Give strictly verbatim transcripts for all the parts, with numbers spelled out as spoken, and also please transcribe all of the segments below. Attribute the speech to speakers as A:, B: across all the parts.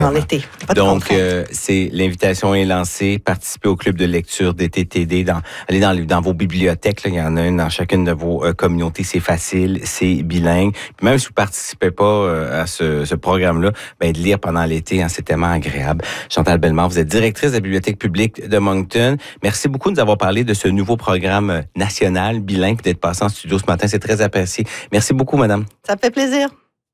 A: Dans l'été.
B: Donc, euh, c'est l'invitation est lancée. Participez au club de lecture d'été T D. Dans, allez dans, dans vos bibliothèques. Là, il y en a une dans chacune de vos euh, communautés. C'est facile, c'est bilingue. Puis même si vous participez pas euh, à ce, ce programme-là, ben de lire pendant l'été, hein, c'est tellement agréable. Chantal Bellemare, vous êtes directrice de la Bibliothèque publique de Moncton. Merci beaucoup de nous avoir parlé de ce nouveau programme national bilingue et d'être passé en studio ce matin. C'est très apprécié. Merci beaucoup, madame.
A: Ça me fait plaisir.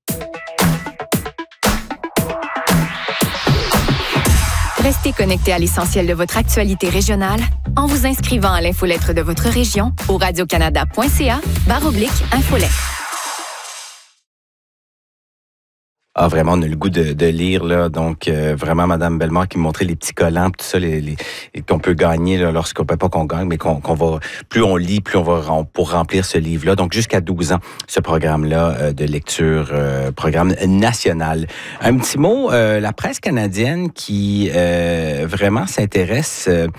C: Restez connecté à l'essentiel de votre actualité régionale en vous inscrivant à l'infolettre de votre région au radiocanada.ca barre oblique infolettre.
B: Ah, vraiment, on a le goût de, de lire, là. Donc, euh, vraiment, Madame Bellemare qui me montrait les petits collants, tout ça, les, les, qu'on peut gagner, là, lorsqu'on peut pas qu'on gagne, mais qu'on, qu'on va, plus on lit, plus on va, on, pour remplir ce livre-là. Donc, jusqu'à douze ans, ce programme-là euh, de lecture, euh, programme national. Un petit mot, euh, la presse canadienne qui, euh, vraiment s'intéresse euh,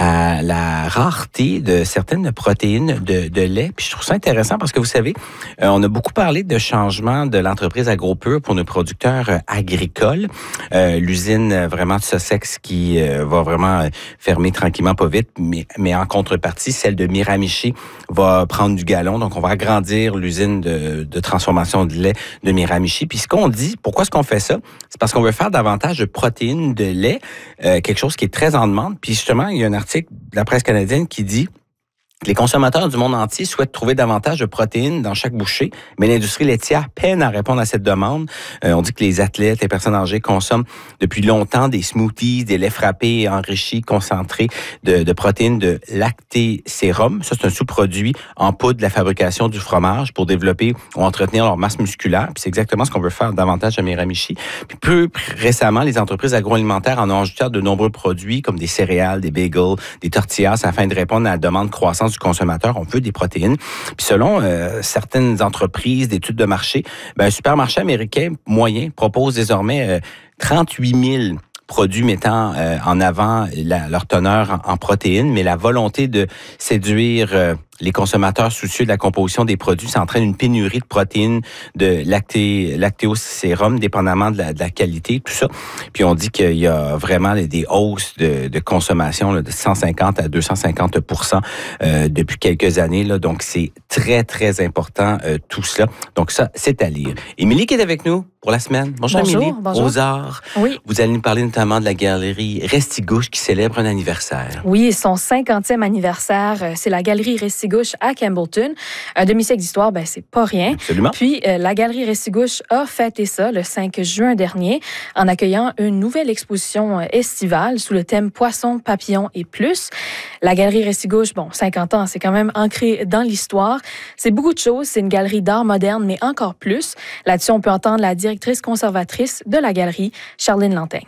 B: à la rareté de certaines protéines de, de lait. Puis, je trouve ça intéressant parce que vous savez, euh, on a beaucoup parlé de changement de l'entreprise AgroPure pour nos produits agricole. Euh, l'usine euh, vraiment de Sussex qui euh, va vraiment euh, fermer tranquillement, pas vite, mais, mais en contrepartie, celle de Miramichi va prendre du galon. Donc, on va agrandir l'usine de, de transformation de lait de Miramichi. Puis ce qu'on dit, pourquoi est-ce qu'on fait ça? C'est parce qu'on veut faire davantage de protéines de lait, euh, quelque chose qui est très en demande. Puis justement, il y a un article de la presse canadienne qui dit les consommateurs du monde entier souhaitent trouver davantage de protéines dans chaque bouchée, mais l'industrie laitière peine à répondre à cette demande. Euh, on dit que les athlètes, les personnes âgées consomment depuis longtemps des smoothies, des laits frappés enrichis, concentrés de, de protéines de lactésérum. Ça, c'est un sous-produit en poudre de la fabrication du fromage pour développer ou entretenir leur masse musculaire. Puis c'est exactement ce qu'on veut faire davantage à Miramichi. Puis plus récemment, les entreprises agroalimentaires en ont ajouté à de nombreux produits comme des céréales, des bagels, des tortillas afin de répondre à la demande croissante du consommateur. On veut des protéines. Puis selon euh, certaines entreprises d'études de marché, ben, un supermarché américain moyen propose désormais euh, trente-huit mille produits mettant euh, en avant la, leur teneur en, en protéines, mais la volonté de séduire euh, les consommateurs soucieux de la composition des produits, ça entraîne une pénurie de protéines, de lacté, lactéosérum, dépendamment de la, de la qualité, tout ça. Puis on dit qu'il y a vraiment des hausses de, de consommation là, de cent cinquante à deux cent cinquante pour cent euh, depuis quelques années. Là, donc, c'est très, très important euh, tout cela. Donc ça, c'est à lire. Émilie qui est avec nous pour la semaine. Bonjour,
D: bonjour
B: Émilie.
D: Bonjour.
B: Aux arts.
D: Oui.
B: Vous allez nous parler notamment de la galerie Restigouche qui célèbre un anniversaire.
D: Oui, son cinquantième anniversaire. C'est la galerie Restigouche à Campbellton. Un demi-siècle d'histoire, ben c'est pas rien.
B: Absolument.
D: Puis, euh, la galerie Restigouche a fêté ça le cinq juin dernier en accueillant une nouvelle exposition estivale sous le thème Poissons, papillons et plus. La galerie Restigouche, bon, cinquante ans, c'est quand même ancré dans l'histoire. C'est beaucoup de choses. C'est une galerie d'art moderne, mais encore plus. Là-dessus, on peut entendre la directrice conservatrice de la galerie, Charline Lantaigne.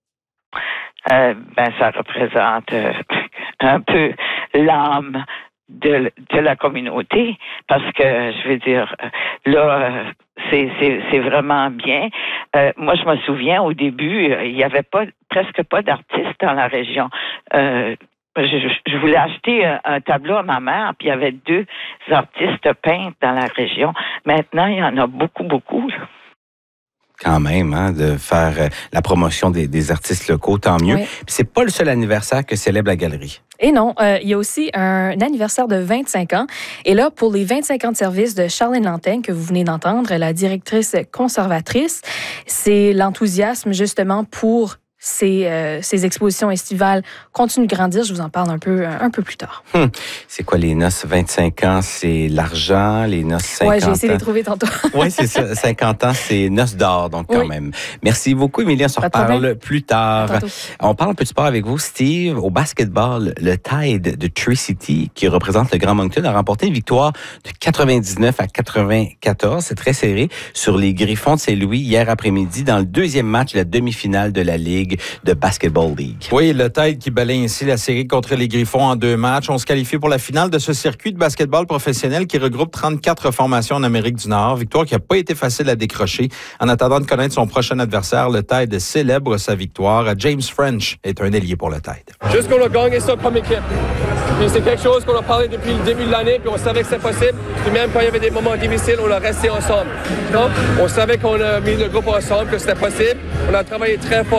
E: Euh, ben, ça représente euh, un peu l'âme de, de la communauté, parce que, je veux dire, là, c'est, c'est, c'est vraiment bien. Euh, moi, je me souviens, au début, il n'y avait pas, presque pas d'artistes dans la région. Euh, je, je voulais acheter un, un tableau à ma mère, puis il y avait deux artistes peintres dans la région. Maintenant, il y en a beaucoup, beaucoup, là.
B: Quand même, hein, de faire euh, la promotion des, des artistes locaux, tant mieux.
D: Oui.
B: Puis c'est pas le seul anniversaire que célèbre la galerie.
D: Et non, euh, il y a aussi un anniversaire de vingt-cinq ans. Et là, pour les vingt-cinq ans de service de Charline Lantaigne, que vous venez d'entendre, la directrice conservatrice, c'est l'enthousiasme justement pour Ces, euh, ces expositions estivales continuent de grandir. Je vous en parle un peu, un peu plus tard.
B: Hum. C'est quoi les noces vingt-cinq ans? C'est l'argent. Les noces cinquante ans?
D: Oui, j'ai essayé de les trouver tantôt.
B: Oui, c'est ça. cinquante ans, c'est noces d'or, donc quand
D: oui.
B: même. Merci beaucoup, Émilie. On se reparle plus tard. On parle un peu de sport avec vous, Steve. Au basketball, le Tide de Tree City, qui représente le Grand Moncton, a remporté une victoire de quatre-vingt-dix-neuf à quatre-vingt-quatorze. C'est très serré sur les Griffons de Saint-Louis hier après-midi dans le deuxième match de la demi-finale de la Ligue de Basketball League.
F: Oui, le Tide qui balaye ainsi la série contre les Griffons en deux matchs. On se qualifie pour la finale de ce circuit de basketball professionnel qui regroupe trente-quatre formations en Amérique du Nord. Victoire qui n'a pas été facile à décrocher. En attendant de connaître son prochain adversaire, le Tide célèbre sa victoire. James French est un ailier pour le Tide.
G: Juste qu'on a gagné ça comme équipe. Puis c'est quelque chose qu'on a parlé depuis le début de l'année, puis on savait que c'était possible. Puis même quand il y avait des moments difficiles, on a resté ensemble. Donc, on savait qu'on a mis le groupe ensemble, que c'était possible. On a travaillé très fort.